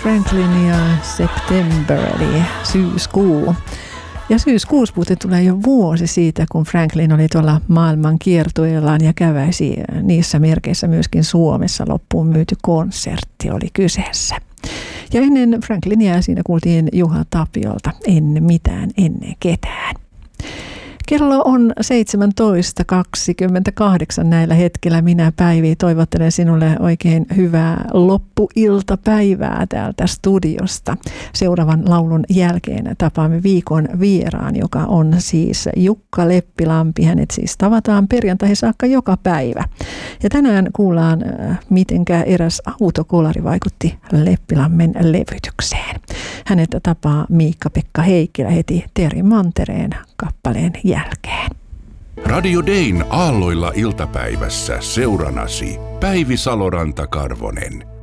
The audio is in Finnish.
Franklin ja September eli syyskuu. Ja syyskuussa muuten tulee jo vuosi siitä, kun Franklin oli tuolla maailman kiertueellaan ja käväisi niissä merkeissä myöskin Suomessa loppuun myyty konsertti oli kyseessä. Ja ennen Franklinia siinä kuultiin Juha Tapiolta Ennen mitään, ennen ketään. Kello on 17.28 näillä hetkellä. Minä Päivi toivottelen sinulle oikein hyvää loppuiltapäivää täältä studiosta. Seuraavan laulun jälkeen tapaamme viikon vieraan, joka on siis Jukka Leppilampi. Hänet siis tavataan perjantaihin saakka joka päivä. Ja tänään kuullaan, mitenkä eräs autokolari vaikutti Leppilammen levytykseen. Hänet tapaa Miikka-Pekka Heikkilä heti Terri Mantereen kappaleen jälkeen. Radio Dayn aalloilla iltapäivässä seuranasi Päivi Saloranta-Karvonen.